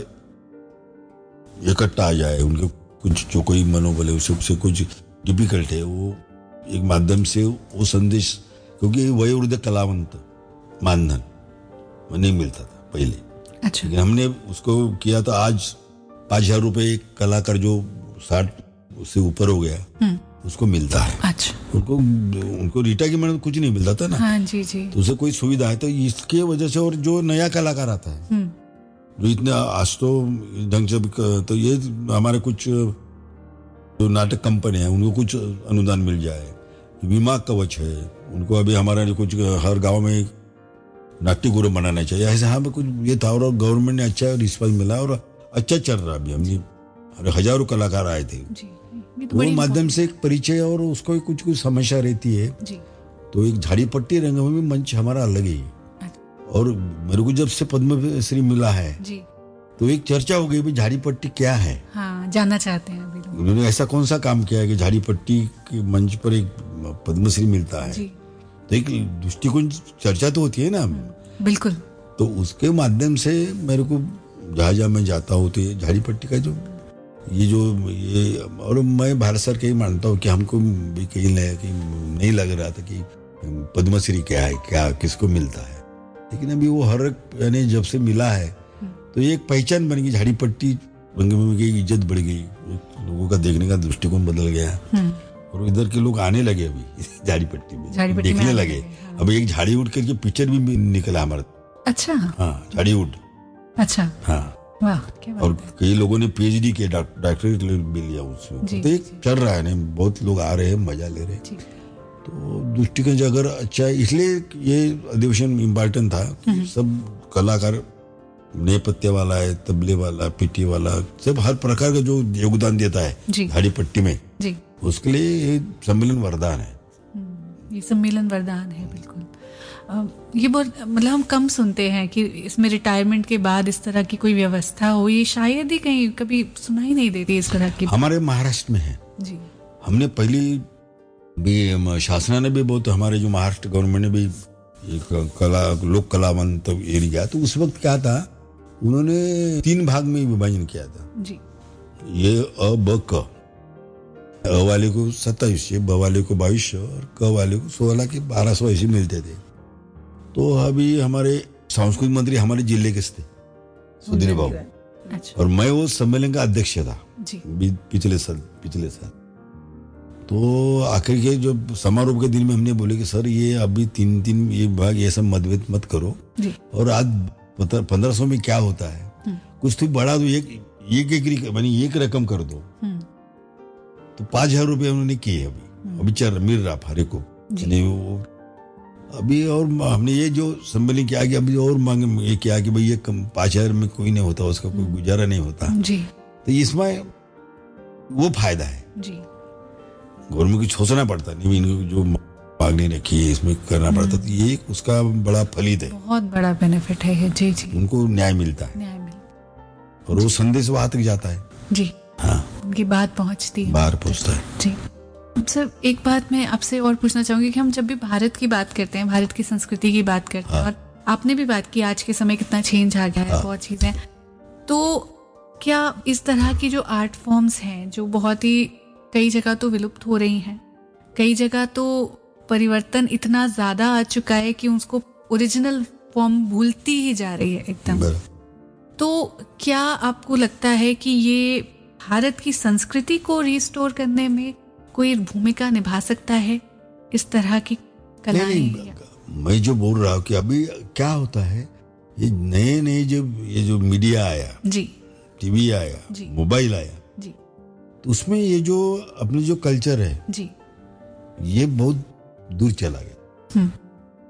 इकट्ठा आ जाए, उनके कुछ जो कोई मनोबल है उससे कुछ डिफिकल्ट है, वो एक माध्यम से वो संदेश, क्योंकि वयोवृद्ध कलावंत मानधन नहीं मिलता था पहले। अच्छा। लेकिन हमने उसको किया तो आज 5,000 रुपये एक कलाकार जो 60 उससे ऊपर हो गया उसको मिलता है। अच्छा। उनको रिटायरमेंट कुछ नहीं मिलता था ना। हाँ, जी जी। तो उसे कोई सुविधा है, तो इसके वजह से, और जो नया कलाकार आता है जो इतने आज तो ढंग से, तो ये हमारे कुछ जो नाटक कंपनी है उनको कुछ अनुदान मिल जाए, बीमा कवच है उनको, अभी हमारा कुछ हर गांव में नाट्य गुरु बनाना चाहिए, ऐसे हाँ कुछ ये था, और गवर्नमेंट ने अच्छा रिस्पॉन्स मिला और अच्छा चल रहा। अभी हमने हजारों कलाकार आए थे, तो वो माध्यम से एक परिचय, और उसको कुछ समस्या रहती है जी। तो एक झाड़ीपट्टी रंगभूमि मंच हमारा अलग ही, और मेरे को जब से पद्मश्री मिला है जी, तो एक चर्चा हो गई भाई झाड़ीपट्टी क्या है। हाँ, जानना चाहते हैं अभी लोग। उन्होंने ऐसा कौन सा काम किया है कि झाड़ीपट्टी के मंच पर एक पद्मश्री मिलता है जी। तो एक दृष्टिकोण चर्चा तो होती है ना। बिल्कुल। तो उसके माध्यम से मेरे को जहाँ मैं जाता हूँ तो झाड़ीपट्टी का जो ये और मैं भारत सरकार के ही मानता हूँ कि हमको भी कहीं नहीं लग रहा था कि पद्मश्री क्या है, क्या किसको मिलता है, लेकिन अभी वो हर यानी जब से मिला है तो ये एक पहचान बन गई, झाड़ीपट्टी रंगभूमि की इज्जत बढ़ गई, लोगों का देखने का दृष्टिकोण बदल गया, और इधर के लोग आने लगे अभी झाड़ीपट्टी में देखने लगे। हाँ। अब एक झाड़ीवुड करके पिक्चर भी निकला हमारा। अच्छा। हाँ, झाड़ीवुड। अच्छा। हाँ, वाह, और कई लोगों ने PhD के डॉक्टरेट भी लिया उसमें, तो एक चल रहा है, नहीं बहुत लोग आ रहे हैं, मजा ले रहे हैं। तो दृष्टिकोण से अगर अच्छा, इसलिए ये अधिवेशन इम्पोर्टेंट था कि सब कलाकार, नेपथ्य वाला है, तबले वाला, पिटी वाला, सब हर प्रकार का जो योगदान देता है झाड़ीपट्टी में जी, उसके लिए ये सम्मेलन वरदान है। ये सम्मेलन वरदान है, बिल्कुल। ये बहुत मतलब हम कम सुनते हैं कि इसमें रिटायरमेंट के बाद इस तरह की कोई व्यवस्था हो, ये शायद ही कहीं कभी सुनाई नहीं देती इस तरह की। हमारे महाराष्ट्र में है जी। हमने पहली भी शासना ने भी बहुत, हमारे जो महाराष्ट्र गवर्नमेंट ने भी एक लोक कलावंत एरिया, तो उस वक्त क्या था, उन्होंने 3 भाग में विभाजन किया था जी। ये अ ब क, अ वाले को 2700, ब वाले को 2200 और क वाले को 16 के 1200 ऐसे मिलते थे। तो अभी हमारे सांस्कृतिक मंत्री हमारे जिले के थे, सुधीर बाबू। अच्छा। और मैं वो सम्मेलन का अध्यक्ष था पिछले साल। तो आखिर के जो समारोह के दिन में हमने बोले कि सर ये अभी 3 ये भाग ये सब मतभेद मत करो जी। और आज 1500 में क्या होता है, कुछ तो बढ़ा दो, एक रकम कर दो। तो 5,000 रुपये उन्होंने किए अभी चल मिल रहा फारे को अभी। और हमने ये जो सम्मेलन किया कि अभी और मांग ये किया कि भाई ये 5,000 में कोई नहीं होता, उसका कोई गुजारा नहीं होता जी। तो इसमें वो फायदा है जी, गवर्नमेंट को सोचना पड़ता नहीं, इनको जो मांगनी रखी है इसमें करना पड़ता, तो ये उसका बड़ा फलित है, बहुत बड़ा बेनिफिट है जी जी। उनको न्याय मिलता है और वो संदेश वहां तक जाता है जी। हाँ, उनकी बात पहुंचती है, बाहर पहुंचता है जी। सर, एक बात मैं आपसे और पूछना चाहूंगी कि हम जब भी भारत की बात करते हैं, भारत की संस्कृति की बात करते हैं, और आपने भी बात की आज के समय कितना चेंज आ गया है, बहुत चीजें, तो क्या इस तरह की जो आर्ट फॉर्म्स हैं जो बहुत ही कई जगह तो विलुप्त हो रही हैं, कई जगह तो परिवर्तन इतना ज्यादा आ चुका है कि उसको ओरिजिनल फॉर्म भूलती ही जा रही है एकदम, तो क्या आपको लगता है कि ये भारत की संस्कृति को रिस्टोर करने में कोई भूमिका निभा सकता है, इस तरह की कलाएं? मैं जो बोल रहा हूँ कि अभी क्या होता है, ये नए ये जो मीडिया आया जी, टीवी आया, मोबाइल आया जी, तो उसमें ये जो अपने जो कल्चर है जी, ये बहुत दूर चला गया।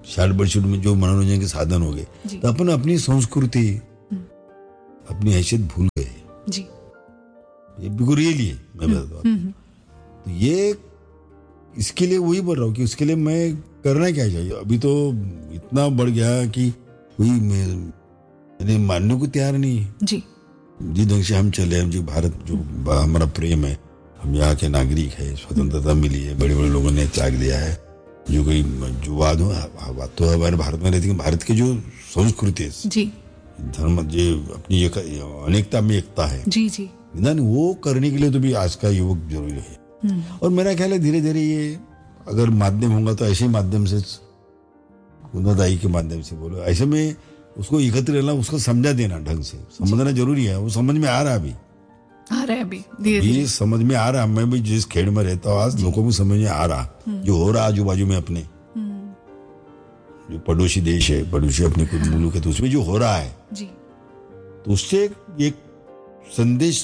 शॉर्ट बर्डशूट में जो मनोरंजन के साधन हो गए, तो अपन अपनी संस्कृति, अपनी हैसियत भूल गए जी। ये बिल्कुल रियली है, मैं बताता हूँ। तो ये इसके लिए वही बोल रहा हूँ कि उसके लिए मैं करना क्या चाहिए। अभी तो इतना बढ़ गया कि कोई मैंने मानने को तैयार नहीं है जी। जिस ढंग से हम चले, हम जो भारत, जो हमारा प्रेम है, हम यहाँ के नागरिक है, स्वतंत्रता मिली है, बड़े बड़े लोगों ने त्याग दिया है, जो कोई जो वाद तो हमारे भारत में रहती है। भारत की जो संस्कृति है जी, धर्म, जो अपनी अनेकता में एकता है जी जी, वो करने के लिए तो भी आज का युवक जरूरी है। और मेरा ख्याल है धीरे धीरे ये अगर माध्यम होगा तो ऐसे ही माध्यम से, गुनादाई के माध्यम से बोलो, ऐसे में उसको एकत्र रहना, उसको समझा देना, ढंग से समझना जरूरी है। वो समझ में आ रहा है, अभी ये समझ में आ रहा है। मैं भी जिस खेड़ में रहता हूँ आज लोगों को समझ में आ रहा जो हो रहा आजू बाजू में, अपने जो पड़ोसी देश है, पड़ोसी अपने कुछ मुल्क है, तो उसमें जो हो रहा है जी, तो उससे एक संदेश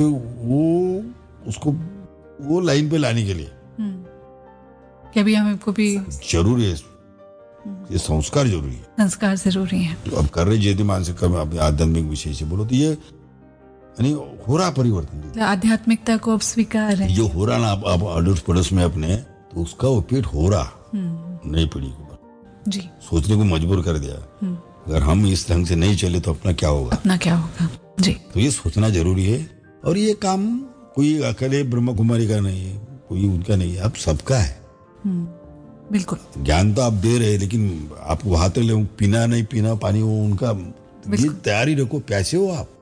उसको वो लाइन पे लाने के लिए कभी हमको भी जरूरी है, ये संस्कार जरूरी है, संस्कार जरूरी है। तो अब कर रहे जयती मानसिक अपने आध्यात्मिक विषय से बोलो, तो ये यानी हो रहा परिवर्तन, आध्यात्मिकता को अब स्वीकार है, जो हो रहा ना आप अड़ोस पड़ोस में अपने, तो उसका उपयोग हो रहा नई पीढ़ी को जी, सोचने को मजबूर कर दिया। अगर हम इस ढंग से नहीं चले तो अपना क्या होगा जी। तो ये सोचना जरूरी है। और ये काम कोई अकेले ब्रह्म कुमारी का नहीं है, कोई उनका नहीं है, आप सबका है। बिल्कुल, ज्ञान तो आप दे रहे हैं, लेकिन आप वहां तक ले पीना नहीं पीना पानी, वो उनका ये तैयारी रखो, प्यासे हो आप,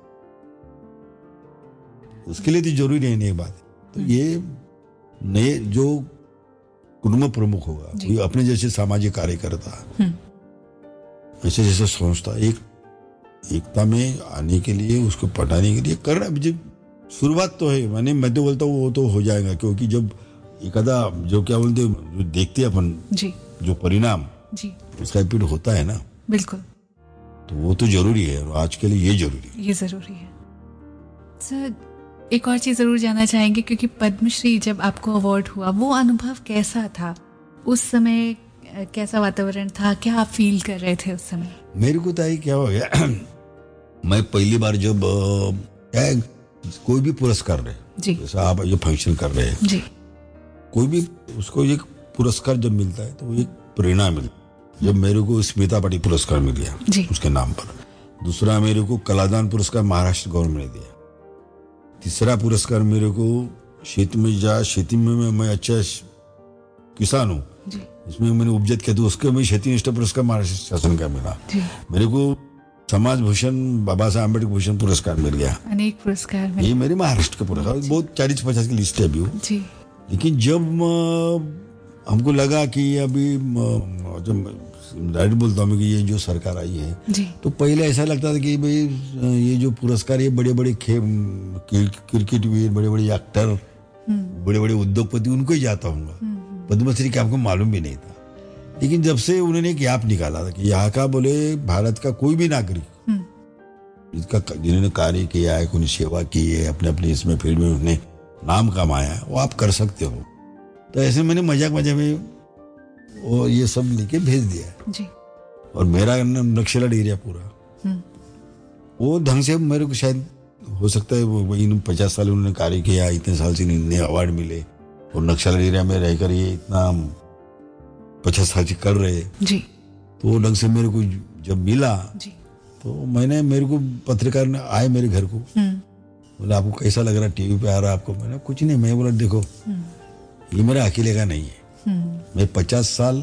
उसके लिए तो जरूरी नहीं बात है। तो ये नए जो कुटुंब प्रमुख होगा, कोई अपने जैसे सामाजिक कार्यकर्ता, ऐसे जैसे संस्था, एकता में आने के लिए, उसको पढ़ाने के लिए करना, शुरुआत तो है। मैं तो बोलता हूँ वो तो हो जाएगा, क्योंकि जब एक आधा जो क्या बोलते जो देखते हैं अपन जी, जो परिणाम जी, उसका इम्पैक्ट होता है ना, बिल्कुल, तो वो तो जरूरी है। और आज के लिए ये जरूरी है। सर, एक और चीज जरूर जानना चाहेंगे, क्योंकि पद्मश्री जब आपको अवार्ड हुआ, वो अनुभव कैसा था उस समय? कैसा वातावरण था? क्या आप फील कर रहे थे उस समय? मेरे को तो क्या हो गया मैं पहली बार जब कोई भी पुरस्कार रहे जी, जैसा आप ये फंक्शन कर रहे हैं जी, कोई भी उसको एक पुरस्कार जब मिलता है तो एक प्रेरणा मिलती। जब मेरे को स्मिता पाटिल पुरस्कार मिल गया उसके नाम पर, दूसरा मेरे को कलादान पुरस्कार महाराष्ट्र गवर्नमेंट ने दिया, तीसरा पुरस्कार मेरे को खेती में मैं अच्छा किसान हूँ, इसमें मैंने उपजत किया, तो उसके मैं खेती निष्ठा पुरस्कार महाराष्ट्र शासन का मिला। मेरे को समाज भूषण, बाबा साहब अम्बेडकर भूषण पुरस्कार मिल गया, अनेक पुरस्कार, ये मेरे महाराष्ट्र का पुरस्कार, बहुत 40-50 की लिस्ट है अभी जी। लेकिन जब हमको लगा कि अभी जब डायरेक्ट बोलता हूँ कि ये जो सरकार आई है जी, तो पहले ऐसा लगता था कि भाई ये जो पुरस्कार, ये बड़े बड़े क्रिकेटवीर, बड़े बड़े एक्टर, बड़े बड़े उद्योगपति, उनको ही जाता होगा। पद्मश्री का आपको मालूम भी नहीं था। लेकिन जब से उन्होंने एक ऐप निकाला था कि यहाँ का बोले भारत का कोई भी नागरिक इसका जिन्होंने कार्य किया है, कोई सेवा की है, अपने अपने इसमें फील्ड में उसने नाम कमाया है, वो आप कर सकते हो। तो ऐसे मैंने मजाक में वो ये सब लेके भेज दिया जी। और मेरा नक्सला एरिया पूरा वो ढंग से मेरे को शायद हो सकता है वो इन 50 साल उन्होंने कार्य किया, इतने साल से इन्हें अवार्ड मिले, और नक्सल एरिया में रहकर ये इतना 50 साल से कर रहे जी। तो वो ढंग से मेरे को जब मिला जी, तो मेरे को पत्रकार ने आए मेरे घर को, बोला आपको कैसा लग रहा, टीवी पे आ रहा आपको? मैंने कुछ नहीं, मैं बोला देखो ये मेरा अकेले का नहीं है, मैं 50 साल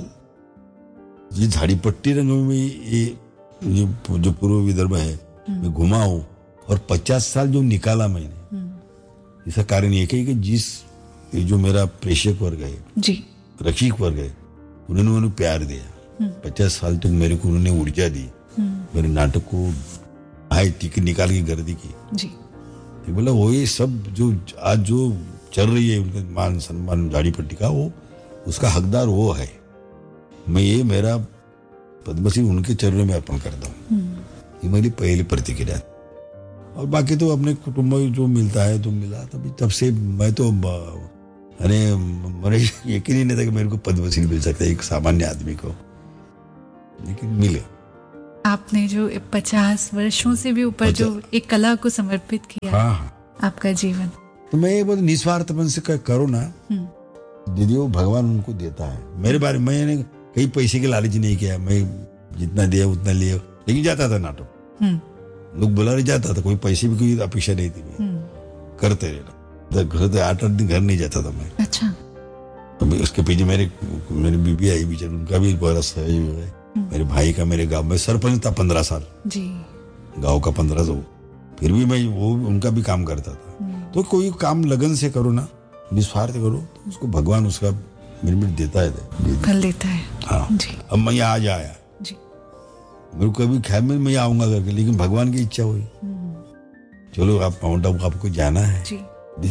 ये झाड़ी पट्टी रंग में ये जो पूर्व विदर्भ है मैं घुमा हूँ, और 50 साल जो निकाला मैंने, इसका कारण ये कि जिस जो मेरा प्रेक्षक वर्ग है जी, रक्षक वर्ग है, उन्होंने प्यार दिया। 50 साल तक मेरे को उन्होंने ऊर्जा दी, मेरे नाटक को टिकट निकाल के गर्दी की जी। तो बोला वो ये सब जो आज जो चल रही है उनके मान सम्मान झाड़ी पट्टी का, वो उसका हकदार वो है। मैं ये मेरा पद्मश्री उनके चरणों में अर्पण करता हूँ, ये मेरी पहली प्रतिक्रिया। और बाकी तो अपने कुटुंब जो मिलता है तो मिला, तब से मैं तो अरे मेरे यकीन ही नहीं था कि मेरे को पद्मश्री मिल सकता है एक सामान्य आदमी को। लेकिन मिला। आपने जो 50 वर्षों से भी ऊपर जो एक कला को समर्पित किया, हाँ, आपका जीवन, तो मैं ये बहुत निस्वार्थपन से करो ना दीदी, वो भगवान उनको देता है। मेरे बारे में मैंने कई पैसे के लालच नहीं किया, मैं जितना दिया उतना लिया, लेकिन जाता था नाटक, लोग बुला रहे जाता था, कोई पैसे भी कोई अपेक्षा नहीं थी, करते रहना। घर 8-8 दिन घर नहीं जाता था मैं। अच्छा। अभी उसके पीछे मेरी बीबी आई बीच, उनका भी बड़ा सहयोग है, मेरे भाई का। मेरे गांव में सरपंच था 15 साल जी, गांव का 15 साल, फिर भी मैं वो उनका भी काम करता था। तो कोई काम लगन से करो ना, निस्वार्थ करो, तो उसको भगवान उसका मिनट देता है, फल देता है। हाँ जी। अब मैं यहाँ आज आया जी, मेरे को कभी ख्याल में मैं आऊंगा करके, लेकिन भगवान की इच्छा हुई, चलो आप माउंट आबू आपको जाना है जी।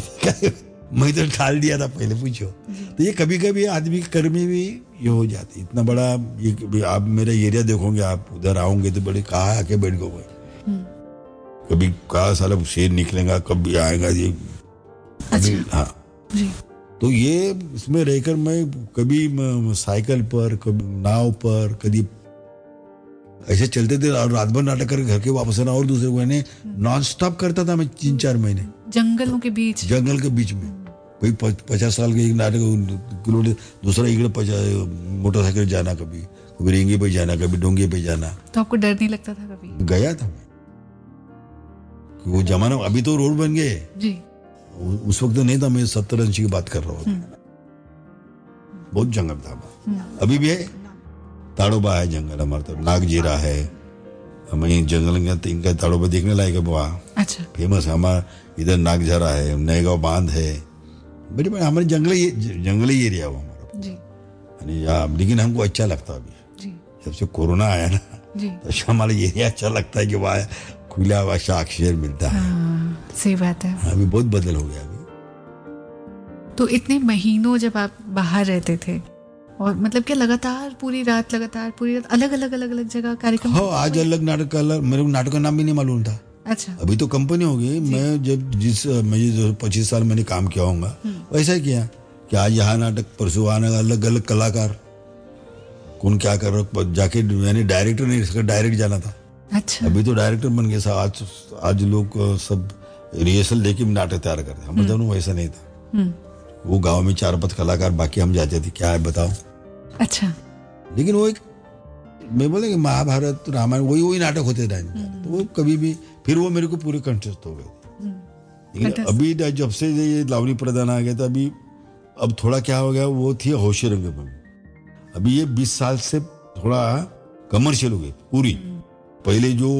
मैं तो टाल दिया था पहले, पूछो। तो ये कभी कभी आदमी कर्मी भी ये हो जाते, इतना बड़ा ये आप मेरा एरिया देखोगे, आप उधर आओगे तो बड़े कहाँ आके बैठ गए, कभी कहा साला शेर निकलेगा, कभी आएगा ये। हाँ जी। तो ये इसमें रहकर मैं कभी साइकिल पर, कभी नाव पर, कभी ऐसे चलते थे और रात भर नाटक करके घर के वापस आना, और दूसरे महीने नॉन स्टॉप करता था मैं 3-4 महीने जंगलों के बीच, जंगल के बीच में। कोई 50 साल के एक नाटक किलोमीटर, दूसरा इकडे मोटरसाइकिल जाना, कभी रेंगे पे जाना, कभी डोंगे पे जाना। तो आपको डर नहीं लगता था कभी? गया था मैं, वो जमाना, अभी तो रोड बन गए जी, उस वक्त नहीं था। मैं 70-80 की बात कर रहा हूँ, बहुत जंगल था। अभी भी है, ताड़ोबा है जंगल हमारे तरफ, नागजीरा है, हमें जंगल इनका ताड़ोबा देखने लायक है वहाँ। अच्छा। फेमस है हमारा इधर, नागझरा है, नएगांव बांध है, बड़े बड़े हमारे जंगली एरिया वो हमारा जी। लेकिन हमको अच्छा लगता अभी जी, जब से कोरोना आया ना तो हमारा एरिया अच्छा लगता है कि वहाँ खुला हुआ ऑक्सीजन मिलता है। सही बात है, अभी बहुत बदल हो गया अभी। तो इतने महीनों जब आप बाहर रहते थे, और मतलब क्या लगातार पूरी रात अलग अलग जगह कार्यक्रम? हाँ, आज अलग नाटक, अलग, मेरे को नाटक का नाम भी नहीं मालूम था। अच्छा। अभी तो कंपनी हो गई। मैं जब मैं 25 साल मैंने काम किया होगा, वैसा ही किया कि आज यहाँ नाटक, परसों आना, अलग अलग कलाकार, कौन क्या कर रहा, जाके मैंने डायरेक्टर नहीं, इसका डायरेक्ट जाना था। अच्छा। अभी तो डायरेक्टर बन गया। आज लोग सब रिहर्सल लेके नाटक तैयार करते, हम बताओ वैसा नहीं था। वो गाँव में 4-5 कलाकार, बाकी हम जाते थे, क्या है बताओ। अच्छा। लेकिन वो एक, मैं बोले महाभारत, रामायण, वही नाटक होते थे, तो वो कभी भी, फिर वो मेरे को पूरे कंटेस्ट हो गए। लेकिन अभी जब से ये लावणी प्रदान आ गया था, अभी अब थोड़ा क्या हो गया, वो थी होशी रंगभूमि। अभी ये 20 साल से थोड़ा कमर्शियल हो गई पूरी। पहले जो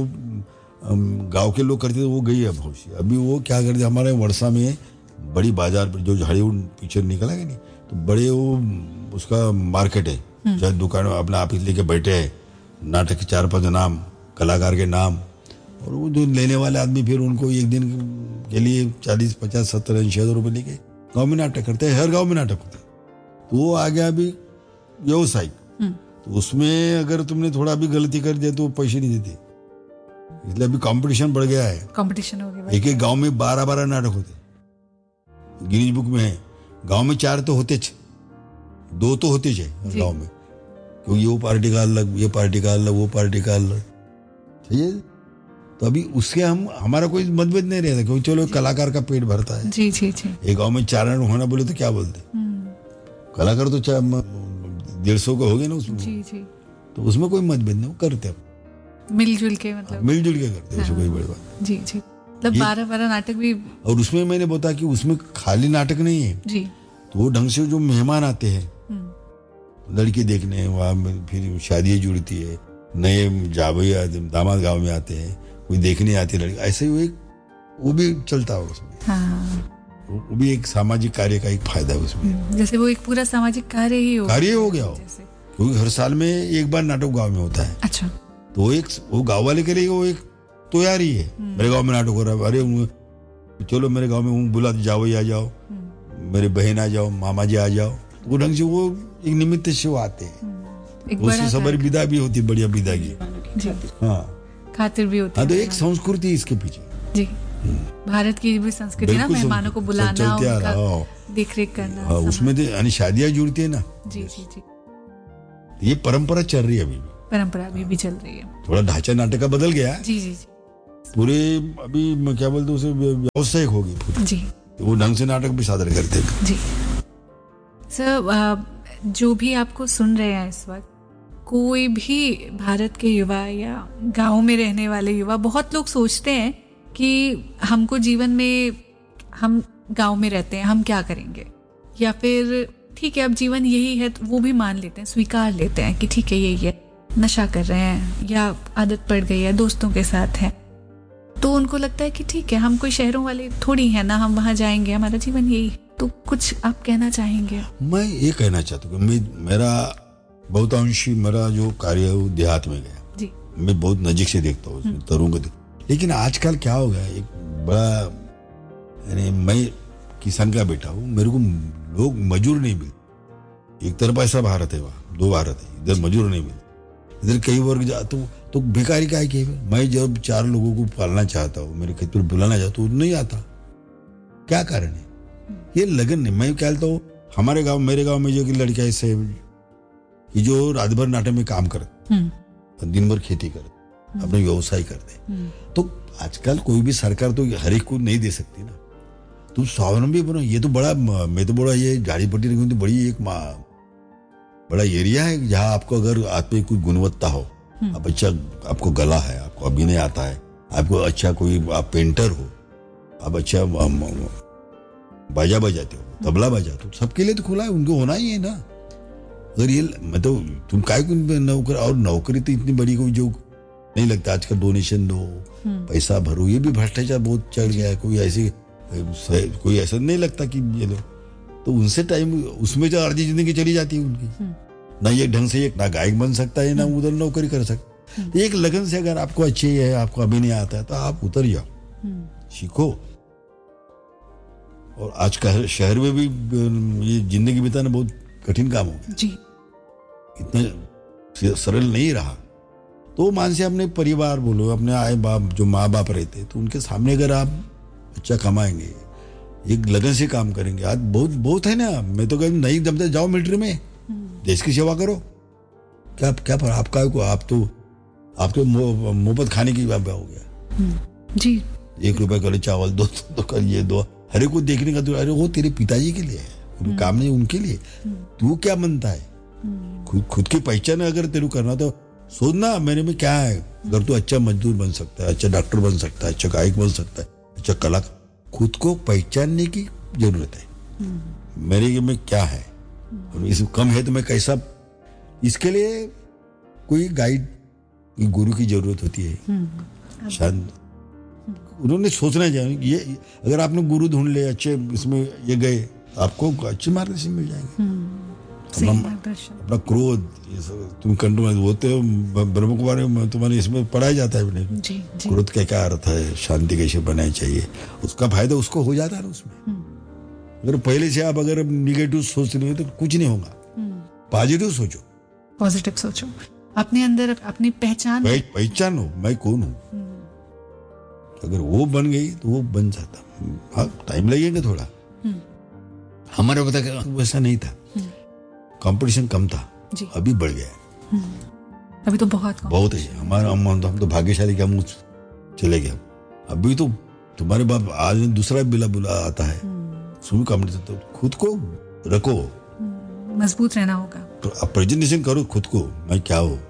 गांव के लोग करते थे वो गई, अब होशी। अभी वो क्या करते, हमारे वर्षा में बड़ी बाजार पर जो हॉलीवुड पिक्चर निकला है नहीं, तो बड़े वो उसका मार्केट है, चाहे दुकान अपना ऑफिस लेके बैठे हैं, नाटक के 4-5 नाम, कलाकार के नाम, और वो जो लेने वाले आदमी फिर उनको एक दिन के लिए 40, 50, 70, 80 हज़ार रुपये लेके गाँव में नाटक करते हैं। हर गाँव में नाटक होता है। तो वो आ गया अभी व्यवसायिक, तो उसमें अगर तुमने थोड़ा भी गलती कर दिया तो पैसे नहीं देते, इसलिए अभी कंपटीशन बढ़ गया है। कंपटीशन हो गया, एक गाँव में 12-12 नाटक होते, गिनीज बुक में है। गाँव में 4 तो होते, 2 तो होते चाहिए गाँव में, क्योंकि वो पार्टी का अलग, ये पार्टी का अलग, वो पार्टी का अलग, सही है। तो अभी उसके हमारा कोई मतभेद नहीं रहता, क्योंकि चलो कलाकार का पेट भरता है। जी जी जी। एक गाँव में 4 होना बोले तो क्या बोलते, कलाकार तो 150 को हो गए ना उसमें। जी जी। तो उसमें कोई मतभेद नहीं, मिलजुल के, मतलब मिलजुल के करते हैं, कोई बड़ी बात। जी जी। मतलब 12 नाटक भी, और उसमें मैंने बताया कि उसमें खाली नाटक नहीं है जी, तो वो ढंग से जो मेहमान आते हैं लड़की देखने, वहाँ फिर शादी जुड़ती है, नए जावैया दामाद गांव में आते हैं, कोई देखने आती है लड़की, ऐसे ही वो भी चलता है उसमें। हाँ। वो भी एक सामाजिक कार्य का एक फायदा है उसमें, जैसे वो एक पूरा सामाजिक कार्य हो गया हो, क्योंकि हर साल में एक बार नाटक गाँव में होता है। अच्छा। तो वो गाँव वाले के लिए वो एक तैयारी है, मेरे गाँव में नाटक हो रहा है, अरे चलो मेरे गाँव में बुला जाओ, आ जाओ, मेरे बहन आ जाओ, मामा जी आ जाओ, वो ढंग से वो एक निमित्त से वो आते हैं। उससे सबर विदा भी होती, बढ़िया विदा की, हाँ, खातिर भी होती है। तो एक संस्कृति इसके पीछे जी, भारत की भी संस्कृति ना, मेहमानों को बुलाना, उनका देख-रेख करना। उसमें तो शादियां जुड़ती है ना। जी जी जी। ये परंपरा चल रही है अभी भी। परंपरा अभी भी चल रही है। थोड़ा ढांचा नाटक का बदल गया है। जी जी जी। पूरे अभी मैं क्या बोलते उसे व्यावसायिक हो गई जी। तो वो ढंग से नाटक भी सादर करते हैं जी। सर जो भी आपको सुन रहे हैं इस वक्त, कोई भी भारत के युवा या गांव में रहने वाले युवा, बहुत लोग सोचते हैं कि हमको जीवन में, हम गांव में रहते हैं, हम क्या करेंगे, या फिर ठीक है अब जीवन यही है, तो वो भी मान लेते हैं, स्वीकार लेते हैं कि ठीक है यही है, नशा कर रहे हैं या आदत पड़ गई है, दोस्तों के साथ है, तो उनको लगता है कि ठीक है हम कोई शहरों वाले थोड़ी है ना, हम वहां जाएंगे, हमारा जीवन यही। तो कुछ आप कहना चाहेंगे? मैं ये कहना चाहता हूँ कि मेरा बहुतांशी मेरा जो कार्य है वो देहात में गया जी। मैं बहुत नजीक से देखता हूँ तरुण को, लेकिन आजकल क्या हो गया, एक बड़ा, यानी मैं किसान का बेटा हूँ, मेरे को लोग मजूर नहीं मिलते। एक तरफ ऐसा भारत है, वहाँ दो भारत है, इधर मजूर नहीं मिलते, इधर कई वर्ग जाता हूँ तो बेकारी का है। मैं जब 4 लोगों को पालना चाहता हूँ, मेरे खेत पर बुलाना चाहता हूँ, नहीं आता। क्या कारण है? ये लगन नहीं। मैं कहता हूँ हमारे गांव, मेरे गांव में जो कि लड़कियां ऐसे कि जो रात भर नाटे में काम करते, दिन भर खेती करते, अपने व्यवसाय करते, तो आजकल कोई भी सरकार तो हर एक को नहीं दे सकती ना। तुम स्वावलंबी बनो। ये तो बड़ा, मैं तो बड़ा, ये झाड़ी पट्टी तो बड़ी एक बड़ा एरिया है जहाँ आपको अगर आप में कोई गुणवत्ता हो, आप अच्छा, आपको गला है, आपको अभिनय आता है, आपको अच्छा कोई आप पेंटर हो, आप अच्छा बाजा बजाते हो, तबला बजाते हो, सबके लिए तो खुला है, उनको होना ही है ना। अगर ये मतलब तुम काय को नौकरी, और नौकरी तो इतनी बड़ी कोई जो नहीं लगता आजकल, डोनेशन दो, पैसा भरो, ये भी भ्रष्टाचार बहुत चढ़ गया है। कोई ऐसा नहीं लगता कि ये लो, तो उनसे टाइम उसमें जो आधी जिंदगी चली जाती है उनकी। ना ये ढंग से ना गायक बन सकता है, ना उधर नौकरी कर सकता। एक लगन से अगर आपको अच्छे है, आपको अभिनय आता है, तो आप उतर जाओ, सीखो। और आज का शहर में भी ये जिंदगी बिताना बहुत कठिन काम हो गया जी, इतना सरल नहीं रहा। तो मान से अपने परिवार बोलो, अपने आए बाप, जो माँ बाप रहते, तो उनके सामने अगर आप अच्छा कमाएंगे, एक लगन से काम करेंगे, आज बहुत बहुत है ना। मैं तो कहूँ नहीं जमते जाओ मिलिट्री में, देश की सेवा करो। क्या पर आपका को, आप तो आपके मुफ्त खाने की बात हो गया जी। 1 रुपए करे चावल दो, तो कर ये दो, हरे को देखने का तो, अरे वो तेरे पिताजी के लिए है, उनके काम नहीं, उनके लिए। तू क्या बनता है? खुद की पहचान अगर तेरे को करना, तो सोचना मेरे में क्या है। अगर तू अच्छा मजदूर बन सकता है, अच्छा डॉक्टर बन सकता है, अच्छा गायक बन सकता है, अच्छा कला, खुद को पहचानने की जरूरत है। मेरे में क्या है, इस कम है तो मैं कैसा, इसके लिए कोई गाइड, गुरु की जरूरत होती है। शायद उन्होंने सोचना चाहिए कि ये अगर आपने गुरु ढूंढ ले अच्छे, इसमें ये गए, आपको अच्छे मार्गदर्शन मिल जाएंगे। अपना क्रोध तुम कंट्रोल होते हो, ब्रह्म कुमारी में तुम्हारे इसमें पढ़ाया जाता है क्रोध का क्या अर्थ है, शांति कैसे बनानी चाहिए, उसका फायदा उसको हो जाता है उसमें। अगर पहले से आप अगर निगेटिव सोच रहे हो तो कुछ नहीं होगा, पॉजिटिव सोचो, पॉजिटिव सोचो, अपने अंदर अपनी पहचानो मैं कौन हूँ। अगर वो बन गई तो वो बन जाता। हाँ टाइम लगेगा थोड़ा, हमारे पता वैसा नहीं था, कंपटीशन कम था, अभी बढ़ गया। अभी तो बहुत है हमारा, हम तो भाग्यशाली क्या, हम चले गए। अभी तो तुम्हारे बाप आज दूसरा बुला आता है, उसमें कंपटीशन। तो खुद को रखो, मजबूत रहना होगा, तो प्रेजेंटेशन करो खुद को, मैं क्या हूँ,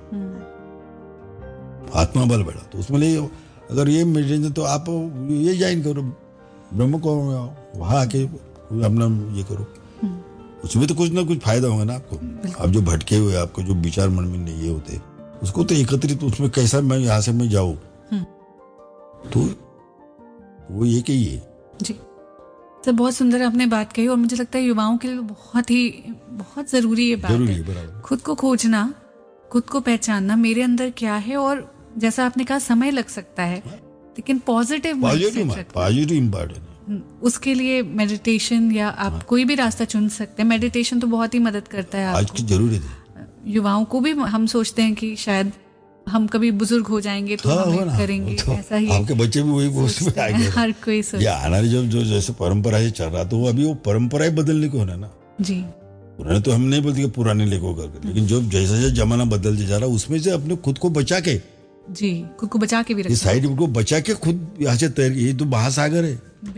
आत्मबल बढ़ा। तो उसमें अगर ये मेडिटेशन, तो आप ये ज्वाइन करो ब्रह्म को, वहां आके अपना ये करो, उसमें तो कुछ ना कुछ फायदा होगा ना आपको। आप जो भटके हुए, आपको जो विचार मन में नहीं ये होते, उसको तो एकत्रित, उसमें कैसा मैं यहाँ से मैं जाऊँ, तो वो ये कही है जी। सर बहुत सुंदर आपने बात कही, और मुझे लगता है युवाओं के लिए बहुत जरूरी है बात है। खुद को खोजना, खुद को पहचानना, मेरे अंदर क्या है, और जैसा आपने कहा समय लग सकता है, लेकिन पॉजिटिव इम्पॉर्टेंट। उसके लिए मेडिटेशन, या आप कोई भी रास्ता चुन सकते हैं। मेडिटेशन तो बहुत ही मदद करता है आज की जरूरत है। युवाओं को भी हम सोचते हैं कि शायद हम कभी बुजुर्ग हो जाएंगे तो हम करेंगे, तो ऐसा ही आपके बच्चे भी वही उसमें आएंगे। हर कोई सोचता है। आना जो जैसे परंपरा से चल रहा, तो अभी वो परंपराएं बदलने को होना ना जी, पुराने तो हम नहीं बोलते कि पुराने लेखों का, लेकिन जो जैसा जैसा जमाना बदलते जा रहा है उसमें से अपने खुद को बचा के, जी खुद को बचा के भी रखना, साइड को बचा के खुद यहाँ से तैर, ये तो महासागर है।